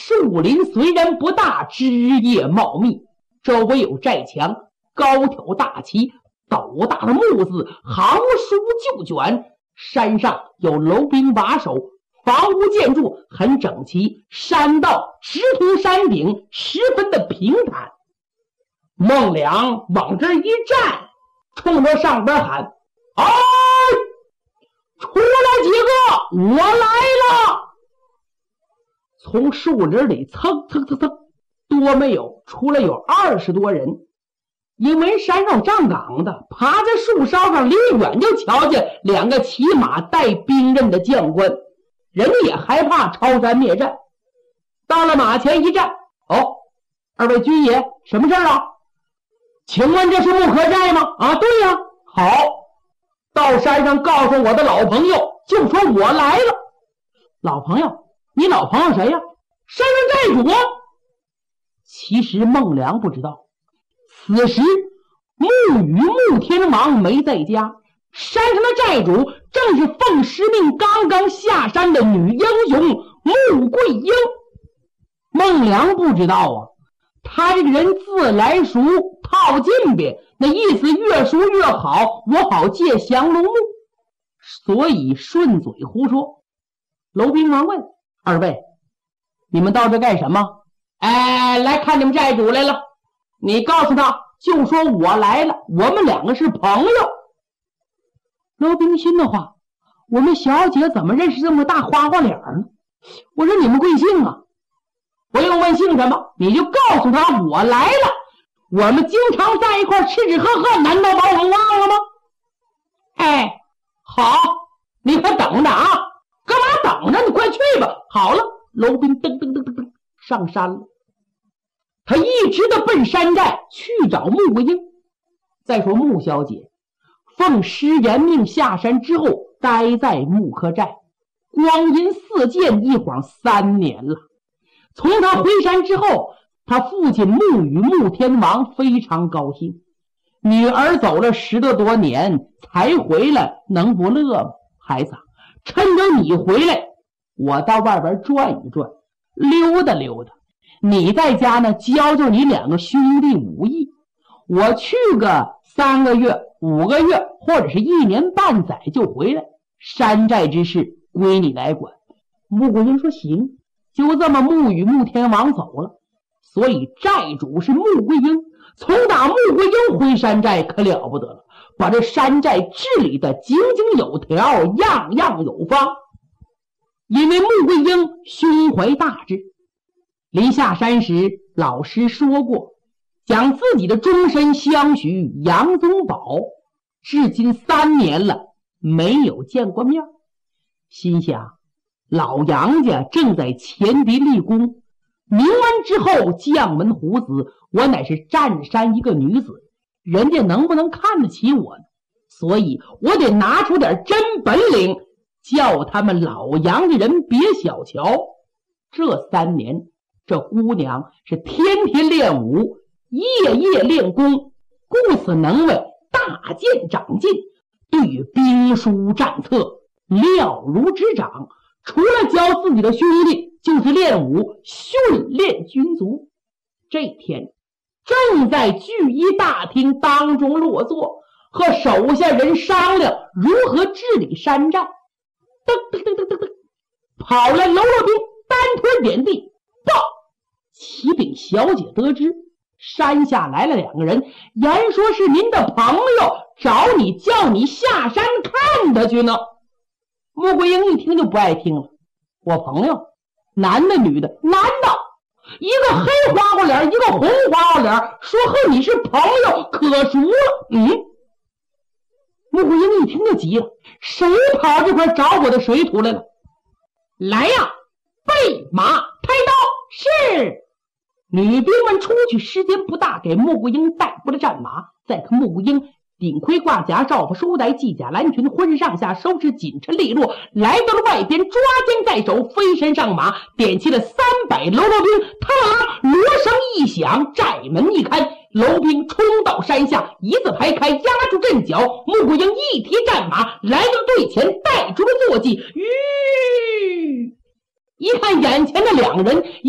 树林虽然不大，枝叶茂密，周围有寨墙，高挑大旗，斗大的木字，行书就卷。山上有楼兵把守，房屋建筑很整齐，山道直通山顶，十分的平坦。孟良往这一站，冲着上边喊：“哎，出来几个，我来了！”从树林里蹭蹭蹭蹭，多没有出来有20多人。因为山上站岗的，爬在树梢上，离远就瞧见2个骑马带兵刃的将官，人家也害怕抄山灭寨。到了马前一站：“哦，二位军爷，什么事啊？请问这是木柯寨吗？”“啊，对呀。”“好，到山上告诉我的老朋友，就说我来了。”“老朋友？你老朋友谁呀？”“山上寨主啊。”其实孟良不知道，此时木与穆天王没在家，山上的寨主正是奉师命刚刚下山的女英雄穆桂英。孟良不知道啊，他这个人自来熟套近别，那意思越熟越好，我好借降龙木，所以顺嘴胡说。楼兵王问：“二位，你们到这干什么？”“来看你们寨主来了。你告诉他，就说我来了，我们2个是朋友。”楼兵心的话：“我们小姐怎么认识这么大花花脸呢？我说你们贵姓啊？”“不用问姓什么，你就告诉他我来了，我们经常在一块吃吃喝喝，难道把我们忘了吗？”“哎，好，你可等着啊！干嘛等着？你快去吧。”好了，楼兵噔噔噔噔噔上山了。他一直的奔山寨去找穆桂英。再说穆小姐奉师言命下山之后，待在木柯寨，光阴似箭，一晃3年了。从他回山之后，他父亲穆与穆天王非常高兴，女儿走了10多年才回来，能不乐吗？孩子，趁着你回来，我到外边转一转，溜达溜达。你在家呢，教教你2个兄弟武艺，我去个3个月、5个月，或者是1年半载就回来。山寨之事归你来管。”穆桂英说：“行。”就这么穆与穆天王走了，所以寨主是穆桂英。从打穆桂英回山寨可了不得了，把这山寨治理的井井有条，样样有方。因为穆桂英胸怀大志，临下山时老师说过，将自己的终身相许杨宗保，至今3年了没有见过面。心想老杨家正在前敌立功，明完之后将门虎子，我乃是占山一个女子，人家能不能看得起我呢？所以我得拿出点真本领，叫他们老杨家人别小瞧。这3年，这姑娘是天天练武，夜夜练功，故此能为大见长进，对于兵书战策了如指掌。除了教自己的兄弟，就是练武训练军卒。这天正在聚义大厅当中落座，和手下人商量如何治理山寨。噔噔噔噔噔噔，跑来喽啰兵，单腿点地，报！启禀小姐得知，山下来了2个人，言说是您的朋友，找你叫你下山看他去呢。穆桂英一听就不爱听了。我朋友，男的女的？男的，一个黑花花脸，一个红花花脸，说和你是朋友，可熟了。穆桂英一听就急了，谁跑这块找我的水土来了？来呀，备马开刀！是。女兵们出去，时间不大，给穆桂英带回了战马。再看穆桂英顶盔挂甲，罩服书带，系甲蓝裙，浑身上下收拾紧陈利落，来到了外边，抓剑在手，飞身上马，点起了300喽啰兵。他锣声一响，寨门一开，楼兵冲到山下，一字排开，压住阵脚。穆桂英一提战马，来到队前，带出了坐骑。一看眼前的2人，